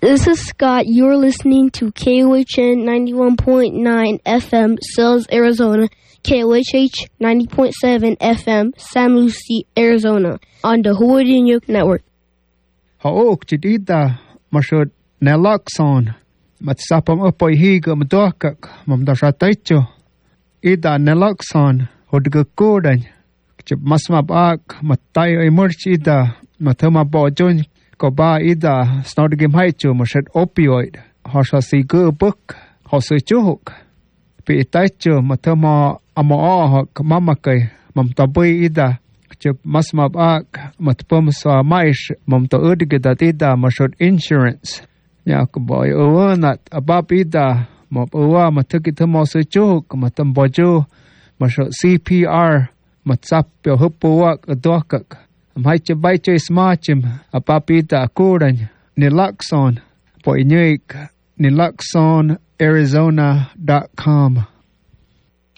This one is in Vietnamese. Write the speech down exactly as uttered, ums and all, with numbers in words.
This is Scott. You're listening to K O H N ninety-one point nine F M, Sells, Arizona. K O H H ninety point seven F M, San Lucie, Arizona, on the Hawaii Network. Haok chidida mashud nalakson matsapam upoy higa mdokak mamdashataicho ida nalakson hodgukodan chip masmab ak matay ay murch ida matama bojon ko ba ida snodgim haicho mashud opioid hasha sigu book hosuchuhuk pi itaicho matama amo ahak mamakay mamtabui ida chip masmab ak matpum sa maish mamto udgidat ida mashud insurance ya ko boy uwanat abab ida map uwa matukit mo sa chuk matambojo mashud C P R matsap yo hupuwak adokak mai chabay choy smachim abab ida akuran nilaxon po inyik nilaxon arizona dot com